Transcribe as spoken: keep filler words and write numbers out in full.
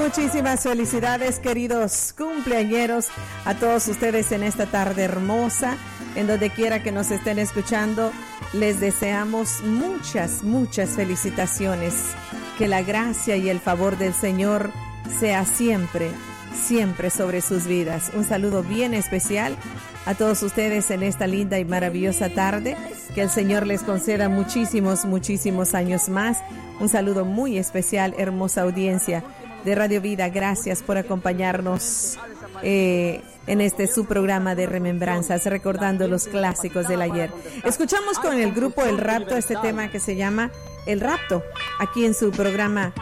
Muchísimas felicidades, queridos cumpleañeros, a todos ustedes en esta tarde hermosa. En donde quiera que nos estén escuchando, les deseamos muchas, muchas felicitaciones. Que la gracia y el favor del Señor sea siempre, siempre sobre sus vidas. Un saludo bien especial a todos ustedes en esta linda y maravillosa tarde. Que el Señor les conceda muchísimos, muchísimos años más. Un saludo muy especial, hermosa audiencia de Radio Vida. Gracias por acompañarnos eh, en este su programa de remembranzas, recordando los clásicos del ayer. Escuchamos con el grupo El Rapto este tema que se llama El Rapto, aquí en su programa